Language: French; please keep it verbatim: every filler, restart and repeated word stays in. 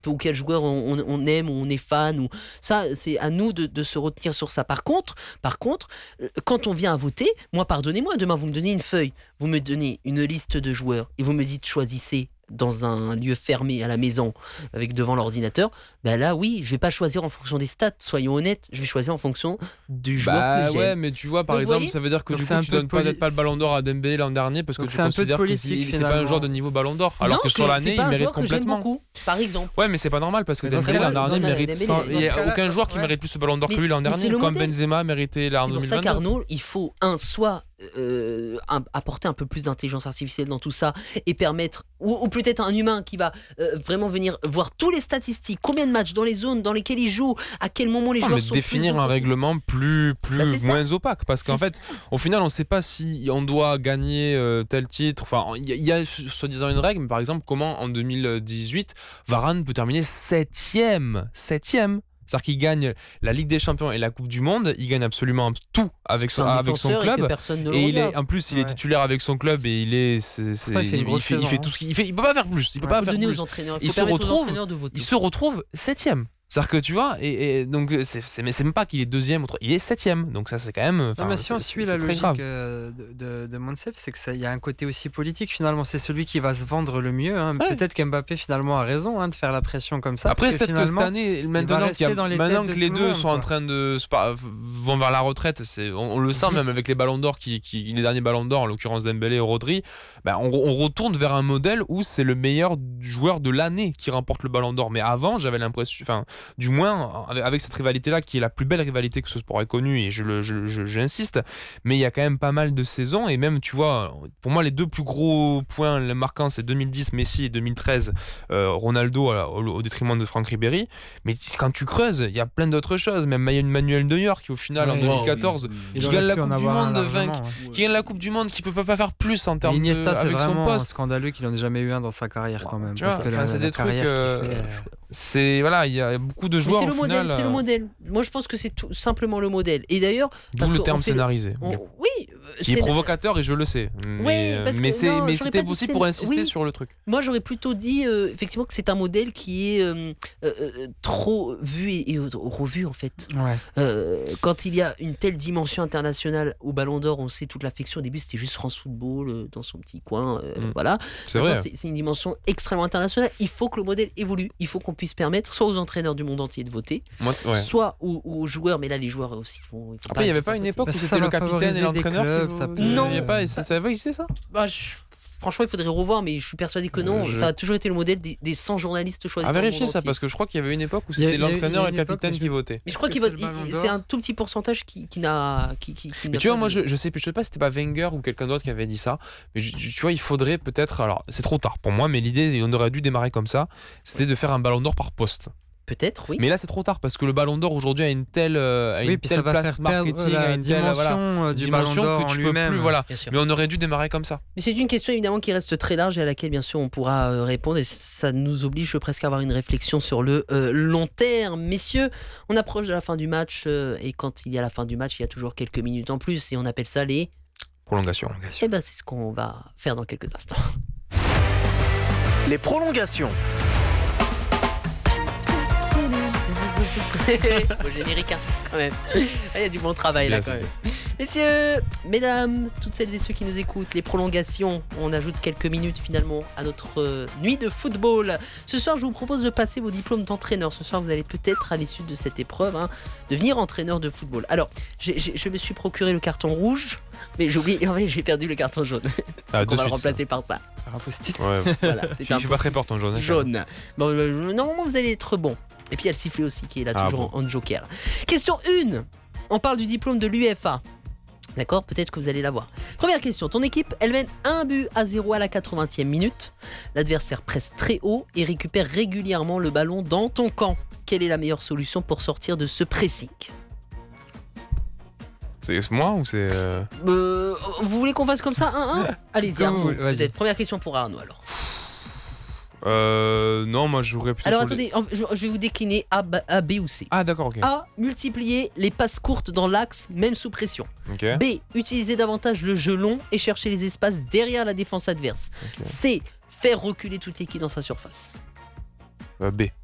ou quel joueur on, on, on aime ou on est fan. Ou... Ça, c'est à nous de, de se retenir sur ça. Par contre, par contre, quand on vient à voter, moi, pardonnez-moi, demain, vous me donnez une feuille, vous me donnez une liste de joueurs et vous me dites choisissez dans un lieu fermé à la maison avec devant l'ordinateur, ben là oui, je vais pas choisir en fonction des stats, soyons honnêtes, je vais choisir en fonction du joueur bah, que j'aime. Ouais, mais tu vois par Donc, exemple, voyez, ça veut dire que donc du coup tu donnes poli- peut-être pas le Ballon d'Or à Dembélé l'an dernier parce que tu considères que c'est, c'est pas un joueur de niveau Ballon d'Or, alors non, que sur l'année il mérite complètement. Beaucoup, par exemple. Ouais, mais c'est pas normal parce que mais Dembélé l'an dernier mérite Dembélé, cent... il y a cas-là, aucun joueur qui ouais. mérite plus le Ballon d'Or mais que lui l'an dernier, comme modèle. Benzema méritait l'an deux mille vingt-deux. C'est pour ça qu'Arnaud, il faut un soit euh, un, apporter un peu plus d'intelligence artificielle dans tout ça et permettre, ou, ou peut-être un humain qui va euh, vraiment venir voir tous les statistiques, combien de matchs dans les zones dans lesquelles il joue, à quel moment les non, joueurs mais sont définir un règlement plus plus bah, moins opaque parce qu'en fait au final on sait pas si on doit gagner euh, tel titre, enfin il y, y a soi-disant une règle, mais par exemple comment en deux mille dix-huit Varane peut terminer septième septième c'est-à-dire qu'il gagne la Ligue des Champions et la Coupe du Monde, il gagne absolument tout avec son, avec son club. Et, et il est, en plus, il ouais. est titulaire avec son club et il est, c'est, c'est, Putain, il, fait il, il, fait, il fait tout ce qu'il fait. Il peut pas faire plus. Il peut ouais, pas faire donner plus. Aux entraîneurs. Il, il faut se retrouve, aux de voter. il se retrouve septième. C'est-à-dire que tu vois, et, et donc c'est, c'est, c'est même pas qu'il est deuxième, il est septième. Donc ça, c'est quand même. Non, mais si on suit la logique de, de, de Monsef, c'est qu'il y a un côté aussi politique finalement. C'est celui qui va se vendre le mieux. Hein. Ouais. Peut-être qu'Mbappé finalement a raison hein, de faire la pression comme ça. Après, peut-être que cette année, maintenant, qu'il y a, maintenant que les deux monde, sont quoi. en train de vont vers la retraite, c'est, on, on le sent mm-hmm. même avec les ballons d'or, qui, qui, les derniers ballons d'or, en l'occurrence Dembélé et Rodri, ben on, on retourne vers un modèle où c'est le meilleur joueur de l'année qui remporte le ballon d'or. Mais avant, j'avais l'impression, enfin, du moins. Avec cette rivalité-là, qui est la plus belle rivalité que ce sport ait connue, et je, le, je, je, j'insiste, mais il y a quand même pas mal de saisons, et même, tu vois, pour moi, les deux plus gros points marquants, c'est deux mille dix, Messi, et deux mille treize, euh, Ronaldo, au, au détriment de Franck Ribéry. Mais quand tu creuses, il y a plein d'autres choses, même Manuel Neuer, qui au final, ouais, en deux mille quatorze, oui, oui. qui gagne la Coupe du Monde, vingt, ouais. qui gagne la Coupe du Monde, qui peut pas faire plus en termes Iniesta, de, avec c'est son poste. C'est scandaleux qu'il en ait jamais eu un dans sa carrière, quand même. Tu parce vois, que la, c'est la des carrière trucs, euh, qu'il fait, c'est, voilà, il y a beaucoup de joueurs. C'est le, modèle, final, c'est le modèle. Moi, je pense que c'est tout simplement le modèle. Et d'ailleurs, d'où le terme scénarisé. Le... On... Oui, qui est provocateur et je le sais. Mais, oui, mais, que, c'est, non, mais c'était aussi pour insister oui. sur le truc. Moi, j'aurais plutôt dit euh, effectivement que c'est un modèle qui est euh, euh, trop vu et, et revu en fait. Ouais. Euh, quand il y a une telle dimension internationale au Ballon d'Or, on sait toute l'affection. Au début, c'était juste France Football euh, dans son petit coin, euh, mmh. voilà. C'est vrai. C'est, c'est une dimension extrêmement internationale. Il faut que le modèle évolue. Il faut qu'on puisse permettre soit aux entraîneurs du monde entier de voter, Moi, ouais. soit aux, aux joueurs. Mais là, les joueurs aussi. Vont, Après, il n'y avait pas une époque où c'était le capitaine et l'entraîneur. Clubs, ça peut... Non, il y a pas. Ça avait existé ça. Bah, je... Franchement, il faudrait revoir, mais je suis persuadé que non. Je... Ça a toujours été le modèle des, des cent journalistes choisis. À vérifier ça, parce que je crois qu'il y avait une époque où c'était l'entraîneur et le capitaine qui votaient. Mais je crois qu'il vote. C'est un tout petit pourcentage qui, qui n'a. Qui, qui, qui mais tu vois, moi, je, je sais, je sais pas si c'était pas Wenger ou quelqu'un d'autre qui avait dit ça, mais je, tu vois, il faudrait peut-être. Alors, c'est trop tard pour moi, mais l'idée, on aurait dû démarrer comme ça, c'était de faire un ballon d'or par poste. Peut-être, oui. Mais là, c'est trop tard parce que le Ballon d'Or aujourd'hui a une telle, euh, a oui, une telle place marketing, a une telle voilà, du dimension Ballon d'Or que tu en peux lui-même. plus. Voilà. Mais on aurait dû démarrer comme ça. Mais c'est une question évidemment qui reste très large et à laquelle bien sûr on pourra euh, répondre et ça nous oblige presque à avoir une réflexion sur le euh, long terme. Messieurs, on approche de la fin du match euh, et quand il y a la fin du match, il y a toujours quelques minutes en plus et on appelle ça les prolongations. Et ben c'est ce qu'on va faire dans quelques instants. Les prolongations. Au générique, hein, quand même. Il y a du bon travail là, quand même. Messieurs, mesdames, toutes celles et ceux qui nous écoutent, les prolongations, on ajoute quelques minutes finalement à notre euh, nuit de football. Ce soir, je vous propose de passer vos diplômes d'entraîneur. Ce soir, vous allez peut-être, à l'issue de cette épreuve, hein, devenir entraîneur de football. Alors, j'ai, j'ai, je me suis procuré le carton rouge, mais j'ai oublié, en fait, j'ai perdu le carton jaune. Ah, Donc on va suite, le remplacer ça. par ça. Par un post-it. Ouais. Voilà, c'est je suis pas très portant jaune. Jaune. Bon, euh, normalement, vous allez être bon. Et puis il y a le sifflet aussi qui est là, ah toujours bon. en, en joker. Question un. On parle du diplôme de l'U E F A. D'accord ? Peut-être que vous allez l'avoir. Première question. Ton équipe, elle mène un but à zéro à la quatre-vingtième minute. L'adversaire presse très haut et récupère régulièrement le ballon dans ton camp. Quelle est la meilleure solution pour sortir de ce pressing ? C'est moi ou c'est... Euh... Euh, vous voulez qu'on fasse comme ça un un ? Allez-y, Arnaud. Peut-être. Première question pour Arnaud alors. Euh, non, moi je jouerais plutôt. Alors attendez, les... je, je vais vous décliner A, B, A, B ou C. Ah d'accord, ok. A, multiplier les passes courtes dans l'axe, même sous pression. Okay. B, utiliser davantage le jeu long et chercher les espaces derrière la défense adverse. Okay. C, faire reculer toute l'équipe dans sa surface. Euh, B.